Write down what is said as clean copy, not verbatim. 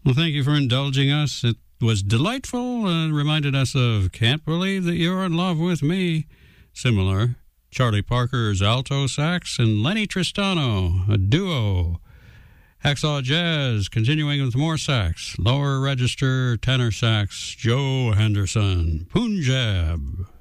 Well, thank you for indulging us. It was delightful and reminded us of Can't Believe That You're in Love With Me. Similar, Charlie Parker's alto sax and Lenny Tristano, a duo. Hacksaw Jazz, continuing with more sax. Lower register tenor sax, Joe Henderson. Punjab.